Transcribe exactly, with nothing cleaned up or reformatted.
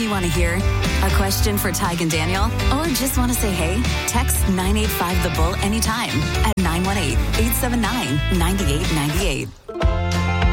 you want to hear? A question for Tig and Daniel? Or just want to say hey? Text nine eight five the bull anytime at nine one eight, eight seven nine, nine eight nine eight.